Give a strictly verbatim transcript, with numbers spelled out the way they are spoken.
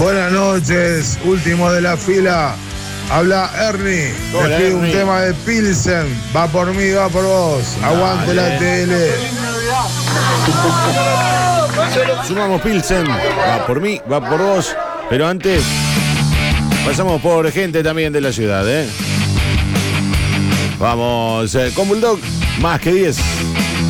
Buenas noches, último de la fila. Habla Ernie. Hola, Te pido un Ernie. tema de Pilsen. Va por mí, va por vos. Aguante la tele. Sumamos Pilsen. Va por mí, va por vos. Pero antes, pasamos por gente también de la ciudad, ¿eh? Vamos, eh, con Bulldog, más que diez.